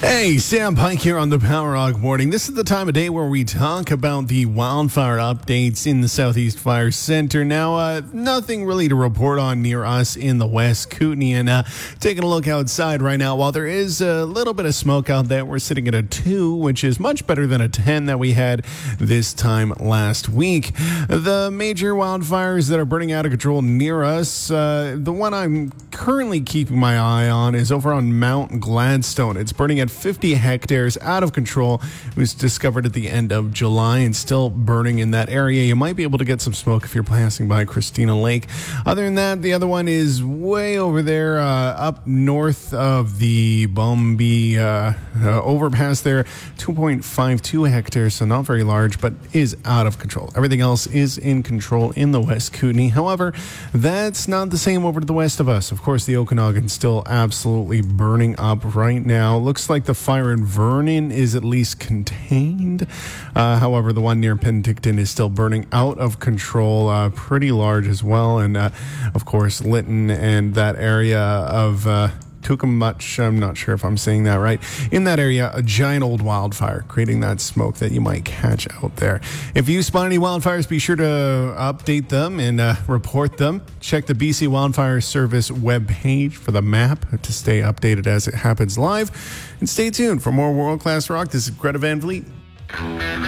Hey, Sam Pike here on the Power Rock Morning. This is the time of day where we talk about the wildfire updates in the Southeast Fire Center. Now, nothing really to report on near us in the West Kootenay. And taking a look outside right now, while there is a little bit of smoke out there, we're sitting at a 2, which is much better than a 10 that we had this time last week. The major wildfires that are burning out of control near us, the one I'm currently keeping my eye on is over on Mount Gladstone. It's burning at 50 hectares, out of control. It was discovered at the end of July and still burning in that area. You might be able to get some smoke if you're passing by Christina Lake. Other than that, the other one is way over there up north of the Bumby overpass there. 2.52 hectares, so not very large, but is out of control. Everything else is in control in the West Kootenay. However, that's not the same over to the west of us. Of course, the Okanagan's still absolutely burning up right now. Looks like the fire in Vernon is at least contained. However, the one near Penticton is still burning out of control, pretty large as well. And, of course, Lytton and that area of Tukamutch, I'm not sure if I'm saying that right. In that area, a giant old wildfire, creating that smoke that you might catch out there. If you spot any wildfires, be sure to update them and report them. Check the BC Wildfire Service webpage for the map to stay updated as it happens live. And stay tuned for more world-class rock. This is Greta Van Vliet.